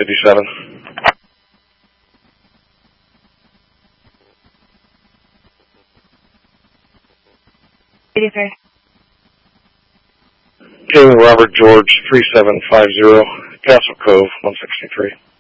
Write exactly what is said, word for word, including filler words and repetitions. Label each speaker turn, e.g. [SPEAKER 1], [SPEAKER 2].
[SPEAKER 1] fifty-seven.
[SPEAKER 2] eighty-three.
[SPEAKER 1] Jamie Robert George three seven five zero, Castle Cove, one sixty-three.